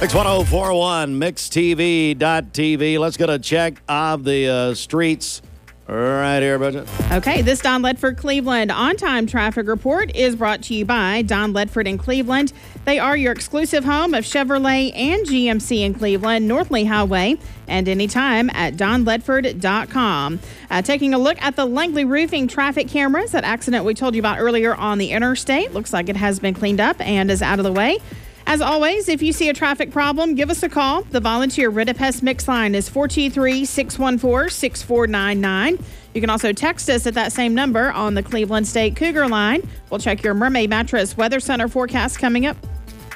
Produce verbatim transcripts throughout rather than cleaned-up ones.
Mix one oh four point one, mix T V dot T V. Let's get a check of the uh, streets right here, Bridget. Okay, this Don Ledford Cleveland on-time traffic report is brought to you by Don Ledford in Cleveland. They are your exclusive home of Chevrolet and G M C in Cleveland, North Lee Highway, and anytime at don ledford dot com. Uh, taking a look at the Langley Roofing traffic cameras. That accident we told you about earlier on the interstate looks like it has been cleaned up and is out of the way. As always, if you see a traffic problem, give us a call. The volunteer Ridipest Mix line is four two three, six one four, six four nine nine. You can also text us at that same number on the Cleveland State Cougar line. We'll check your Mermaid Mattress Weather Center forecast coming up.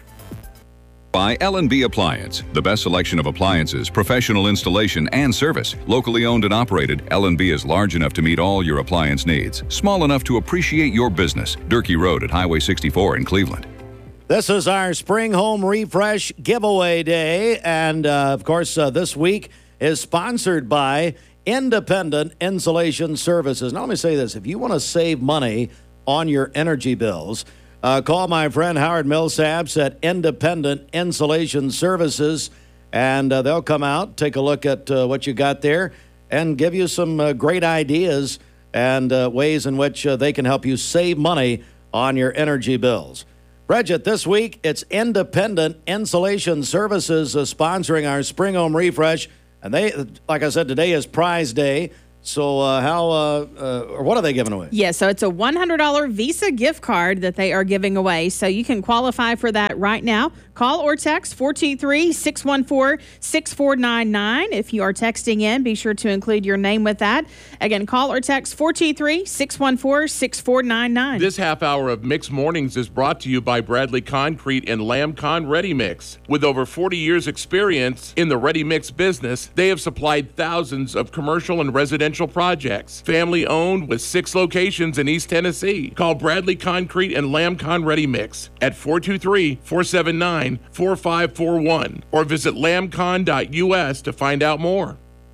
By L and B Appliance, the best selection of appliances, professional installation, and service. Locally owned and operated, L and B is large enough to meet all your appliance needs, small enough to appreciate your business. Durkee Road at Highway sixty-four in Cleveland. This is our Spring Home Refresh Giveaway Day, and uh, of course, uh, this week is sponsored by Independent Insulation Services. Now, let me say this. If you want to save money on your energy bills, uh, call my friend Howard Millsaps at Independent Insulation Services, and uh, they'll come out, take a look at uh, what you got there, and give you some uh, great ideas and uh, ways in which uh, they can help you save money on your energy bills. Bridget, this week, it's Independent Insulation Services uh, sponsoring our Spring Home Refresh. And they, like I said, today is Prize Day. So uh, how, uh, uh, or what are they giving away? Yeah, so it's a one hundred dollars Visa gift card that they are giving away. So you can qualify for that right now. Call or text four two three, six one four, six four nine nine. If you are texting in, be sure to include your name with that. Again, call or text four two three, six one four, six four nine nine. This half hour of Mix Mornings is brought to you by Bradley Concrete and Lamcon Ready Mix. With over forty years experience in the ready mix business, they have supplied thousands of commercial and residential projects. Family owned with six locations in East Tennessee. Call Bradley Concrete and Lamcon Ready Mix at four two three, four seven nine, four five four one or visit lamcon dot U S to find out more.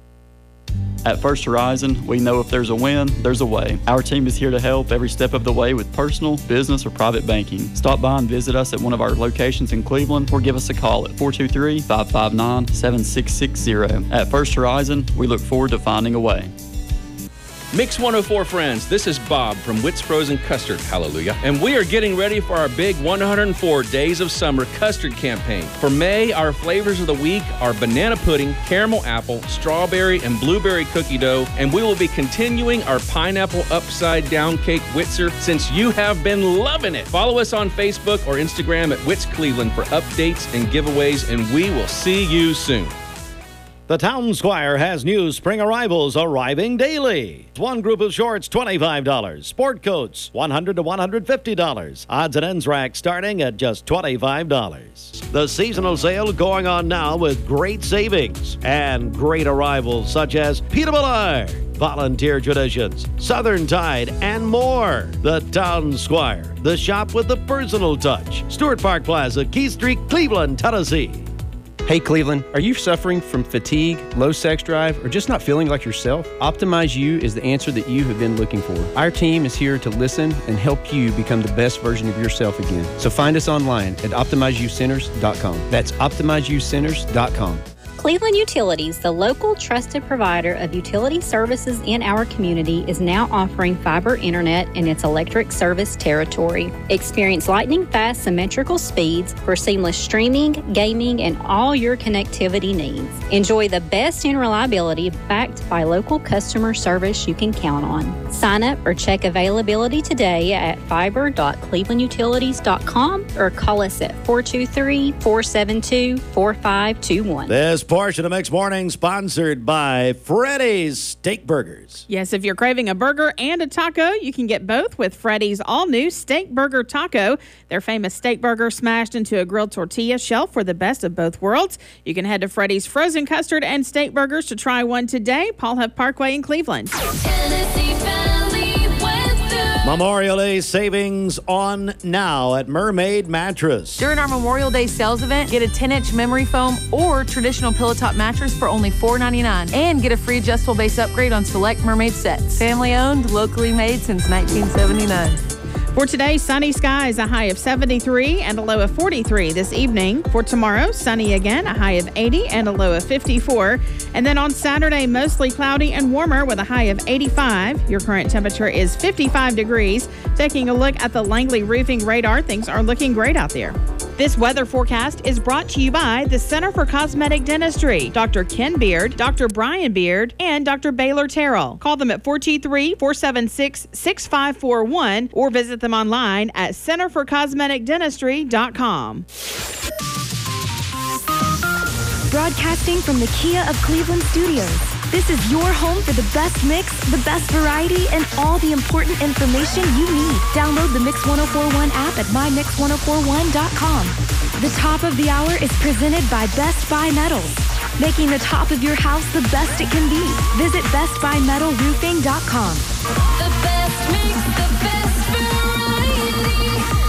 At First Horizon, we know if there's a win, there's a way. Our team is here to help every step of the way with personal, business, or private banking. Stop by and visit us at one of our locations in Cleveland or give us a call at four two three, five five nine, seven six six zero. At First Horizon, we look forward to finding a way. Mix one oh four friends, this is Bob from Witt's Frozen Custard, hallelujah. And we are getting ready for our big one hundred four Days of Summer Custard campaign. For May, our flavors of the week are banana pudding, caramel apple, strawberry, and blueberry cookie dough. And we will be continuing our pineapple upside down cake Witzer since you have been loving it. Follow us on Facebook or Instagram at Witt's Cleveland for updates and giveaways, and we will see you soon. The Town Squire has new spring arrivals arriving daily. One group of shorts, twenty-five dollars. Sport coats, one hundred dollars to one hundred fifty dollars. Odds and ends rack starting at just twenty-five dollars. The seasonal sale going on now with great savings and great arrivals such as Peter Millard, Volunteer Traditions, Southern Tide, and more. The Town Squire, the shop with the personal touch. Stewart Park Plaza, Keith Street, Cleveland, Tennessee. Hey Cleveland, are you suffering from fatigue, low sex drive, or just not feeling like yourself? Optimize You is the answer that you have been looking for. Our team is here to listen and help you become the best version of yourself again. So find us online at optimize you centers dot com. That's optimize you centers dot com. Cleveland Utilities, the local trusted provider of utility services in our community, is now offering fiber internet in its electric service territory. Experience lightning-fast symmetrical speeds for seamless streaming, gaming, and all your connectivity needs. Enjoy the best in reliability backed by local customer service you can count on. Sign up or check availability today at fiber dot cleveland utilities dot com or call us at four two three, four seven two, four five two one. This portion of Mix Morning sponsored by Freddy's Steak Burgers. Yes, if you're craving a burger and a taco, you can get both with Freddy's all-new Steak Burger Taco. Their famous steak burger smashed into a grilled tortilla shell for the best of both worlds. You can head to Freddy's Frozen Custard and Steak Burgers to try one today. Paul Huff Parkway in Cleveland. Memorial Day savings on now at Mermaid Mattress. During our Memorial Day sales event, get a ten-inch memory foam or traditional pillow top mattress for only four ninety-nine and get a free adjustable base upgrade on select Mermaid sets. Family owned, locally made since nineteen seventy-nine. For today, sunny skies, a high of seventy-three and a low of forty-three this evening. For tomorrow, sunny again, a high of eighty and a low of fifty-four. And then on Saturday, mostly cloudy and warmer with a high of eighty-five. Your current temperature is fifty-five degrees. Taking a look at the Langley Roofing radar, things are looking great out there. This weather forecast is brought to you by the Center for Cosmetic Dentistry, Doctor Ken Beard, Doctor Brian Beard, and Doctor Baylor Terrell. Call them at four two three, four seven six, six five four one or visit them online at center for cosmetic dentistry dot com. Broadcasting from the Kia of Cleveland studios. This is your home for the best mix, the best variety, and all the important information you need. Download the Mix one oh four one app at my mix one oh four one dot com. The top of the hour is presented by Best Buy Metals, making the top of your house the best it can be. Visit best buy metal roofing dot com. The best mix, the best variety.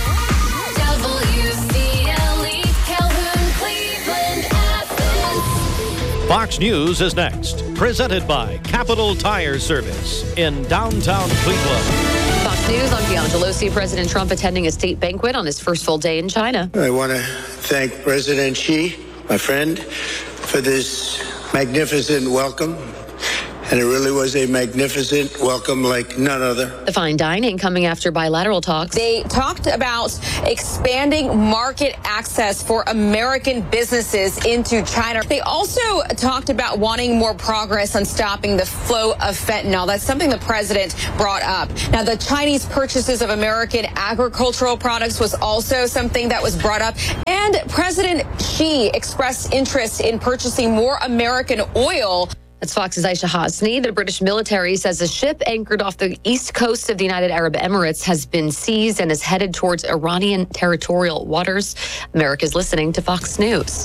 W C L E, Calhoun, Cleveland, Athens. Fox News is next. Presented by Capital Tire Service in downtown Cleveland. Fox News, I'm Bianca Pelosi. President Trump attending a state banquet on his first full day in China. I want to thank President Xi, my friend, for this magnificent welcome. And it really was a magnificent welcome like none other. The fine dining coming after bilateral talks. They talked about expanding market access for American businesses into China. They also talked about wanting more progress on stopping the flow of fentanyl. That's something the president brought up. Now, the Chinese purchases of American agricultural products was also something that was brought up. And President Xi expressed interest in purchasing more American oil. That's Fox's Aisha Hasni. The British military says a ship anchored off the east coast of the United Arab Emirates has been seized and is headed towards Iranian territorial waters. America's listening to Fox News.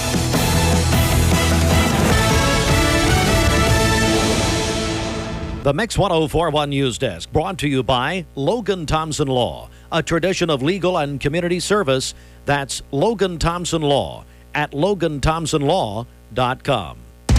The Mix one oh four one News Desk, brought to you by Logan Thompson Law, a tradition of legal and community service. That's Logan Thompson Law at logan thompson law dot com.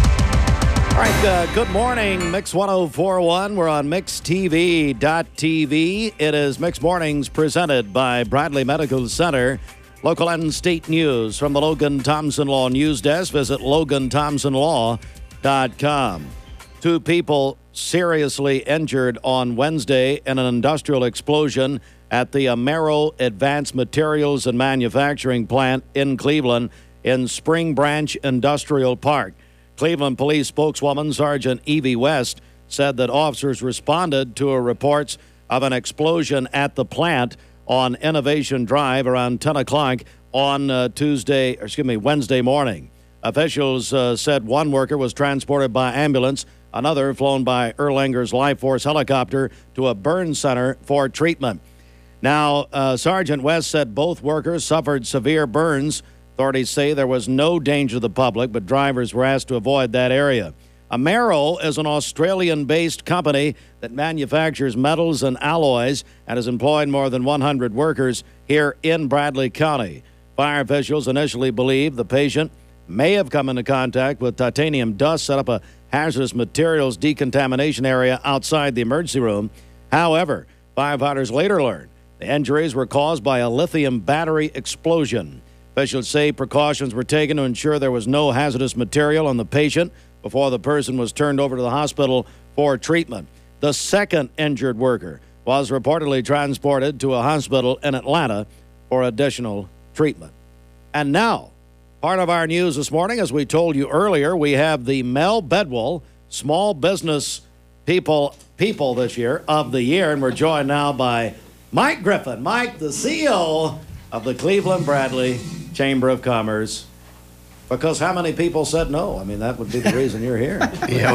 All right, uh, good morning, Mix one oh four one. We're on mix t v dot t v. It is Mix Mornings presented by Bradley Medical Center. Local and state news from the Logan Thompson Law News Desk. Visit logan thompson law dot com. Two people seriously injured on Wednesday in an industrial explosion at the Amero Advanced Materials and Manufacturing Plant in Cleveland in Spring Branch Industrial Park. Cleveland Police spokeswoman Sergeant Evie West said that officers responded to reports of an explosion at the plant on Innovation Drive around ten o'clock on uh, Tuesday, or excuse me, Wednesday morning. Officials uh, said one worker was transported by ambulance, another flown by Erlanger's Life Force helicopter to a burn center for treatment. Now, uh, Sergeant West said both workers suffered severe burns. Authorities say there was no danger to the public, but drivers were asked to avoid that area. Amero is an Australian-based company that manufactures metals and alloys and has employed more than one hundred workers here in Bradley County. Fire officials initially believed the patient may have come into contact with titanium dust, set up a hazardous materials decontamination area outside the emergency room. However, firefighters later learned the injuries were caused by a lithium battery explosion. Officials say precautions were taken to ensure there was no hazardous material on the patient before the person was turned over to the hospital for treatment. The second injured worker was reportedly transported to a hospital in Atlanta for additional treatment. And now, part of our news this morning, as we told you earlier, we have the Mel Bedwell Small Business People People this year of the year, and we're joined now by Mike Griffin. Mike, the C E O of the Cleveland Bradley Chamber of Commerce. Because how many people said no? I mean, that would be the reason you're here. Yeah,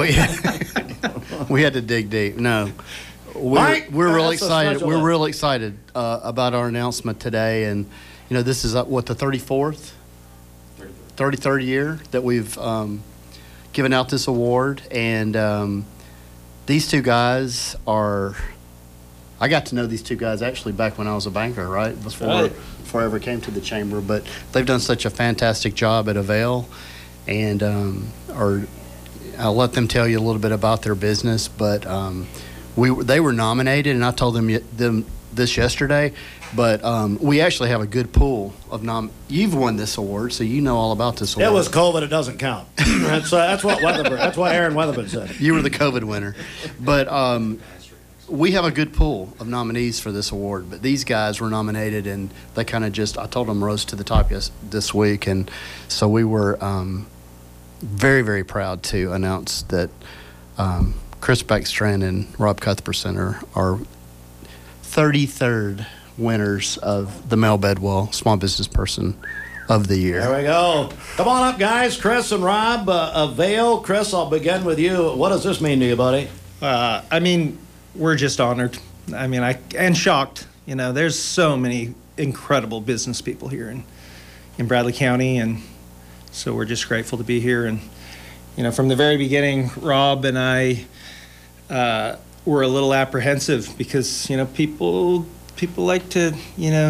we, we had to dig deep. No, we're, Mike, we're really excited. We're one. really excited uh, about our announcement today, and you know, this is uh, what the thirty-fourth, thirty-third year that we've um, given out this award, and um, these two guys are. I got to know these two guys actually back when I was a banker, right? Before right. before I ever came to the chamber. But they've done such a fantastic job at Avail, and um, or I'll let them tell you a little bit about their business. But um, we they were nominated, and I told them them this yesterday, but um, we actually have a good pool of nom. You've won this award, so you know all about this award. It was COVID. It doesn't count. that's uh, that's what Weatherburn. That's what Aaron Weatherburn said. You were the COVID winner, but um, we have a good pool of nominees for this award. But these guys were nominated, and they kind of just I told them rose to the top yes, this week, and so we were um, very very proud to announce that um, Chris Beckstrand and Rob Cuthbertson are, are thirty-third winners of the Mel Bedwell Small Business Person of the Year. There we go. Come on up, guys. Chris and Rob, uh, Avail. Chris, I'll begin with you. What does this mean to you, buddy? Uh, I mean, we're just honored. I mean, I and shocked. You know, there's so many incredible business people here in, in Bradley County, and so we're just grateful to be here. And, you know, from the very beginning, Rob and I uh, were a little apprehensive because, you know, people people like to, you know,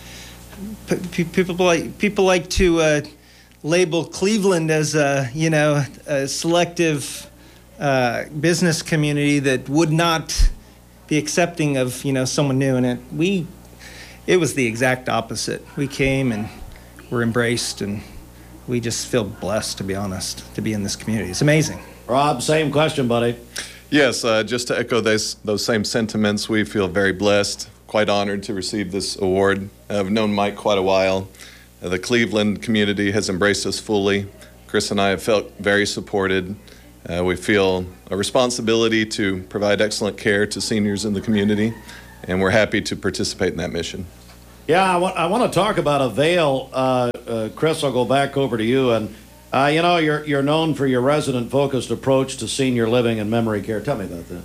p- people like people like to uh, label Cleveland as a, you know, a selective uh, business community that would not be accepting of, you know, someone new. And it we it was the exact opposite. We came and were embraced, and we just feel blessed, to be honest, to be in this community. It's amazing. Rob, same question, buddy. Yes, uh, just to echo those, those same sentiments, we feel very blessed, quite honored to receive this award. I've known Mike quite a while. Uh, the Cleveland community has embraced us fully. Chris and I have felt very supported. Uh, we feel a responsibility to provide excellent care to seniors in the community, and we're happy to participate in that mission. Yeah, I want, I want to talk about Avail. Uh, uh, Chris, I'll go back over to you. And, uh, you know, you're, you're known for your resident-focused approach to senior living and memory care. Tell me about that.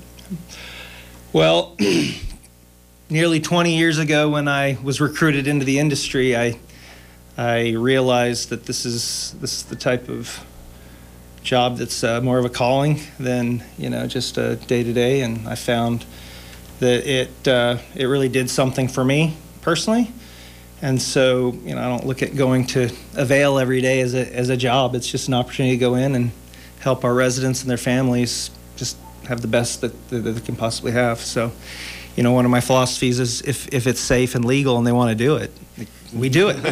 Well, nearly twenty years ago when I was recruited into the industry, I I realized that this is this is the type of job that's uh, more of a calling than, you know, just a day-to-day. And I found that it uh, it really did something for me personally. And so, you know, I don't look at going to Avail every day as a as a job. It's just an opportunity to go in and help our residents and their families just have the best that, that they can possibly have. So, you know, one of my philosophies is if, if it's safe and legal and they want to do it, we do it.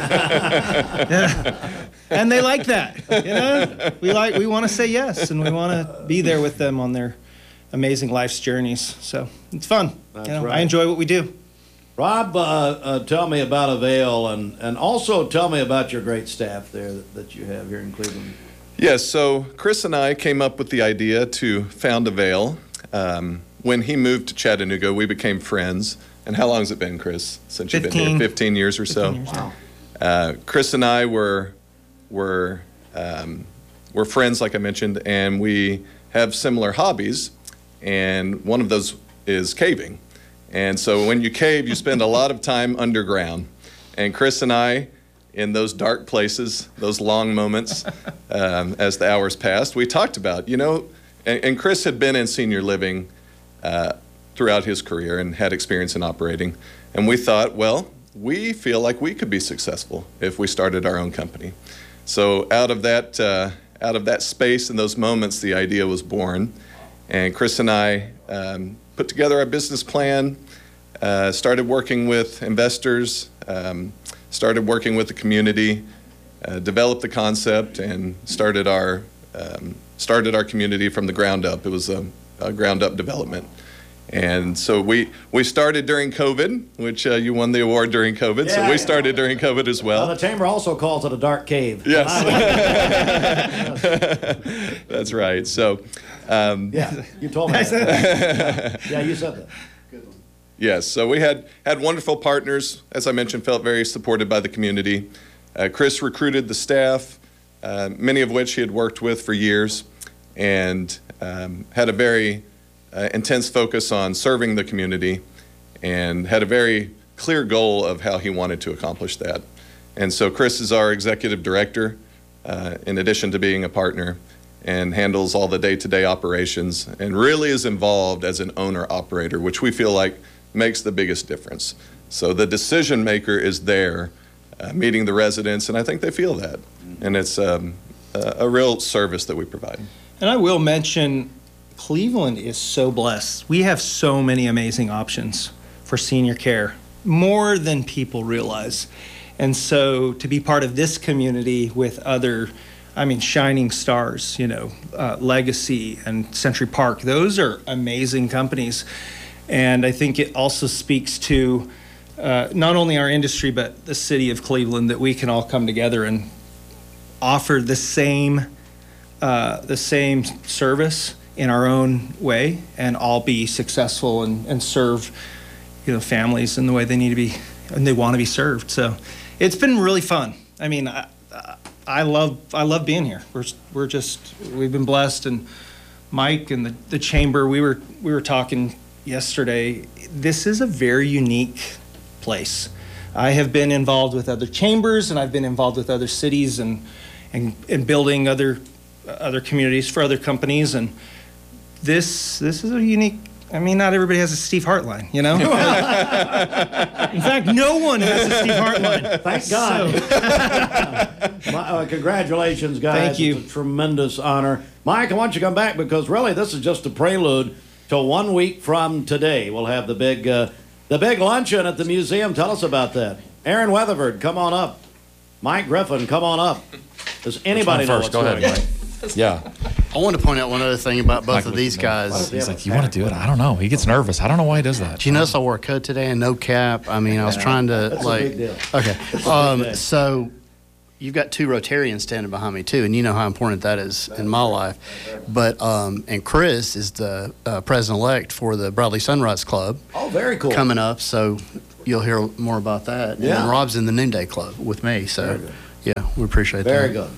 Yeah. And they like that, you know? We like we want to say yes, and we want to be there with them on their amazing life's journeys. So it's fun. That's you know, right. I enjoy what we do. Rob, uh, uh, tell me about Avail, and, and also tell me about your great staff there that, that you have here in Cleveland. Yes, so Chris and I came up with the idea to found Avail. Um, when he moved to Chattanooga, we became friends. And how long has it been, Chris, since you've been here? fifteen years or so? Years, wow. Uh, Chris and I were were um, were friends, like I mentioned, and we have similar hobbies. And one of those is caving. And so when you cave, you spend a lot of time underground. And Chris and I, in those dark places, those long moments, um, as the hours passed, we talked about, you know, and, and Chris had been in senior living uh, throughout his career and had experience in operating. And we thought, well, we feel like we could be successful if we started our own company. So out of that, uh, out of that space and those moments, the idea was born. And Chris and I um, put together our business plan, uh, started working with investors, um, started working with the community, uh, developed the concept, and started our um, started our community from the ground up. It was a, a ground up development. And so we, we started during COVID, which uh, you won the award during COVID. Yeah, so we yeah. started during COVID as well. Well, the Chamber also calls it a dark cave. Yes. That's right. So, um, yeah, you told me that. Yeah, you said that. Yes, so we had, had wonderful partners. As I mentioned, felt very supported by the community. Uh, Chris recruited the staff, uh, many of which he had worked with for years, and um, had a very uh, intense focus on serving the community, and had a very clear goal of how he wanted to accomplish that. And so Chris is our executive director, uh, in addition to being a partner, and handles all the day-to-day operations, and really is involved as an owner-operator, which we feel like makes the biggest difference. So the decision maker is there, uh, meeting the residents, and I think they feel that. And it's um, a, a real service that we provide. And I will mention, Cleveland is so blessed. We have so many amazing options for senior care, more than people realize. And so to be part of this community with other, I mean, shining stars, you know, uh, Legacy and Century Park, those are amazing companies. And I think it also speaks to uh, not only our industry, but the city of Cleveland, that we can all come together and offer the same, uh, the same service in our own way and all be successful and, and serve, you know, families in the way they need to be and they want to be served. So it's been really fun. I mean, I, I love I love being here. We're we're just we've been blessed, and Mike and the, the chamber, we were we were talking yesterday. This is a very unique place. I have been involved with other chambers, and I've been involved with other cities and and, and building other other communities for other companies, and this this is a unique. I mean, not everybody has a Steve Hart line, you know? In fact, no one has a Steve Hart line. Thank God. So. My, uh, congratulations, guys. Thank you. It's a tremendous honor. Mike, I want you to come back because really this is just a prelude to one week from today. We'll have the big, uh, the big luncheon at the museum. Tell us about that. Aaron Weatherford, come on up. Mike Griffin, come on up. Does anybody know what's Go going ahead, on? Mike. Yeah. I want to point out one other thing about both Michael of these guys. He's like, you want to do it? I don't know. He gets nervous. I don't know why he does that. Do you notice I wore a coat today and no cap? I mean, I was trying to That's a like. big deal. Okay. That's a Um, big day. so you've got two Rotarians standing behind me too, and you know how important that is in my life. But um, and Chris is the uh, president-elect for the Bradley Sunrise Club. Oh, very cool. Coming up, so you'll hear more about that. Yeah. And Rob's in the Noonday Club with me, so yeah, we appreciate that. Very good.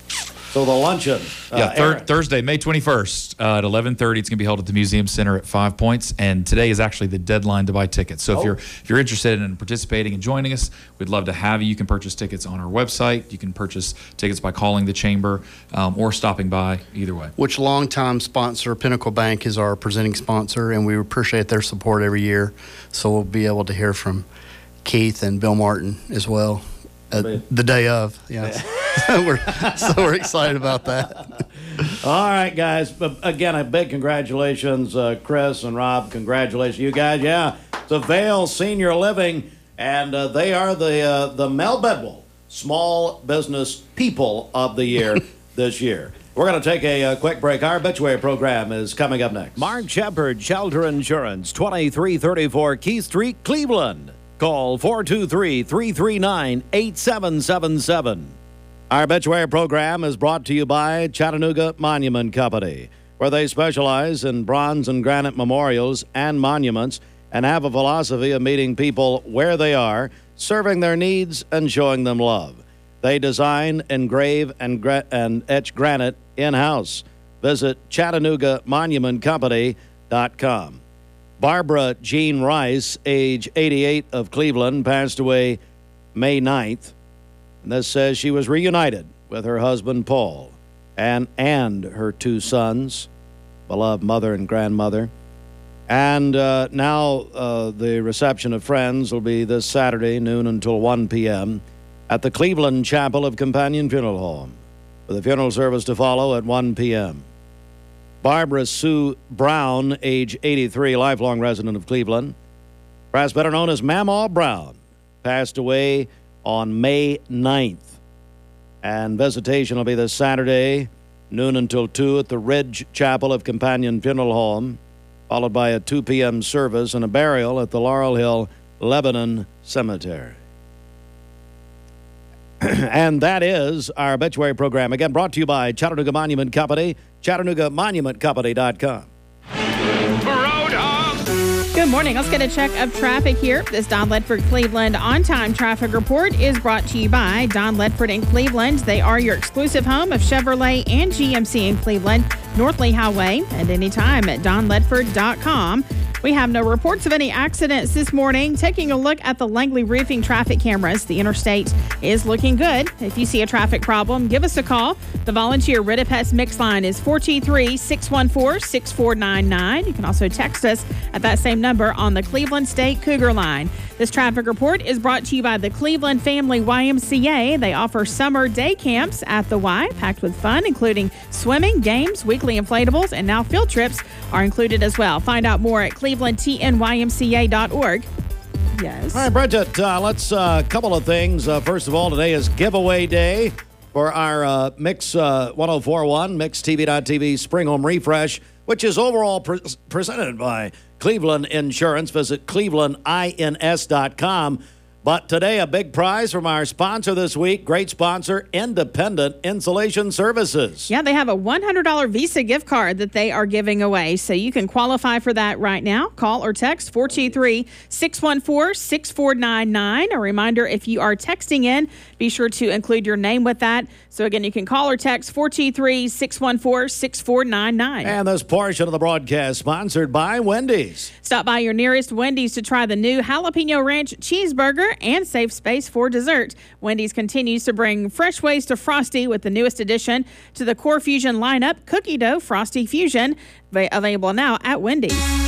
So the luncheon. Uh, Yeah, thir- Aaron. Thursday, May twenty-first uh, at eleven thirty. It's going to be held at the Museum Center at Five Points. And today is actually the deadline to buy tickets. So Oh. if you're if you're interested in participating and joining us, we'd love to have you. You can purchase tickets on our website. You can purchase tickets by calling the chamber um, or stopping by. Either way. Which longtime sponsor, Pinnacle Bank, is our presenting sponsor, and we appreciate their support every year. So we'll be able to hear from Keith and Bill Martin as well uh, the day of. Yes. we're, so we're excited about that. All right, guys. But again, a big congratulations, uh, Chris and Rob. Congratulations, you guys. Yeah, it's a Vail Senior Living, and uh, they are the uh, the Mel Bedwell Small Business People of the Year this year. We're going to take a, uh quick break. Our obituary program is coming up next. Mark Shepard, Shelter Insurance, twenty-three thirty-four Keith Street, Cleveland. Call four two three, three three nine, eight seven seven seven. Our obituary program is brought to you by Chattanooga Monument Company, where they specialize in bronze and granite memorials and monuments and have a philosophy of meeting people where they are, serving their needs and showing them love. They design, engrave, and, gra- and etch granite in-house. Visit Chattanooga Monument Company dot com. Barbara Jean Rice, age eighty-eight, of Cleveland, passed away May ninth. And this says she was reunited with her husband, Paul, and, and her two sons, beloved mother and grandmother. And uh, now uh, the reception of friends will be this Saturday, noon until one p.m. at the Cleveland Chapel of Companion Funeral Home, with a funeral service to follow at one p.m. Barbara Sue Brown, age eighty-three, lifelong resident of Cleveland, perhaps better known as Mamaw Brown, passed away on May ninth. And visitation will be this Saturday, noon until two, at the Ridge Chapel of Companion Funeral Home, followed by a two p.m. service and a burial at the Laurel Hill Lebanon Cemetery. And that is our obituary program. Again, brought to you by Chattanooga Monument Company, Chattanooga Monument Company dot com. Good morning. Let's get a check of traffic here. This Don Ledford Cleveland on-time traffic report is brought to you by Don Ledford in Cleveland. They are your exclusive home of Chevrolet and G M C in Cleveland, North Lee Highway, and anytime at don ledford dot com. We have no reports of any accidents this morning. Taking a look at the Langley Roofing traffic cameras, the interstate is looking good. If you see a traffic problem, give us a call. The volunteer Ridipest mix line is four two three, six one four, six four nine nine. You can also text us at that same number on the Cleveland State Cougar line. This traffic report is brought to you by the Cleveland Family Y M C A. They offer summer day camps at the Y, packed with fun, including swimming, games, weekly inflatables, and now field trips are included as well. Find out more at Cleveland cleveland t n y m c a dot org. Yes. All right, Bridget, uh, let's a uh, couple of things. Uh, first of all, today is giveaway day for our uh, Mix uh, one oh four point one, Mix T V dot T V Spring Home Refresh, which is overall pre- presented by Cleveland Insurance. Visit cleveland ins dot com. But today, a big prize from our sponsor this week, great sponsor, Independent Insulation Services. Yeah, they have a one hundred dollars Visa gift card that they are giving away. So you can qualify for that right now. Call or text four two three, six one four, six four nine nine. A reminder, if you are texting in, be sure to include your name with that. So again, you can call or text four two three, six one four, six four nine nine. And this portion of the broadcast sponsored by Wendy's. Stop by your nearest Wendy's to try the new Jalapeno Ranch Cheeseburger and save space for dessert. Wendy's continues to bring fresh ways to Frosty with the newest addition to the Core Fusion lineup, Cookie Dough Frosty Fusion, available now at Wendy's.